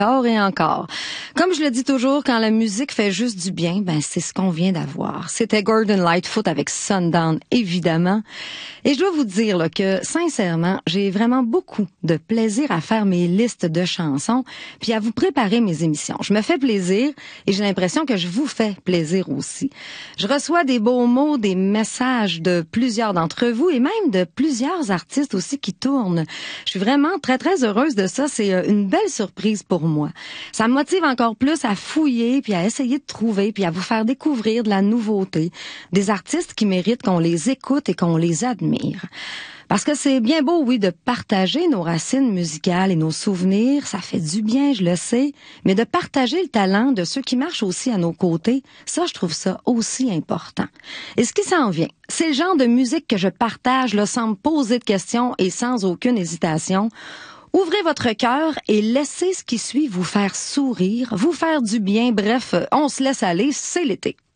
Encore et encore. Comme je le dis toujours, quand la musique fait juste du bien, c'est ce qu'on vient d'avoir. C'était Gordon Lightfoot avec Sundown, évidemment. Et je dois vous dire là, que, sincèrement, j'ai vraiment beaucoup de plaisir à faire mes listes de chansons, puis à vous préparer mes émissions. Je me fais plaisir et j'ai l'impression que je vous fais plaisir aussi. Je reçois des beaux mots, des messages de plusieurs d'entre vous et même de plusieurs artistes aussi qui tournent. Je suis vraiment très, très heureuse de ça. C'est une belle surprise pour moi. Ça me motive encore plus à fouiller, puis à essayer de trouver, puis à vous faire découvrir de la nouveauté, des artistes qui méritent qu'on les écoute et qu'on les admire. Parce que c'est bien beau, oui, de partager nos racines musicales et nos souvenirs, ça fait du bien, je le sais, mais de partager le talent de ceux qui marchent aussi à nos côtés, ça, je trouve ça aussi important. Et ce qui s'en vient, c'est le genre de musique que je partage là, sans me poser de questions et sans aucune hésitation. Ouvrez votre cœur et laissez ce qui suit vous faire sourire, vous faire du bien. Bref, on se laisse aller, c'est l'été.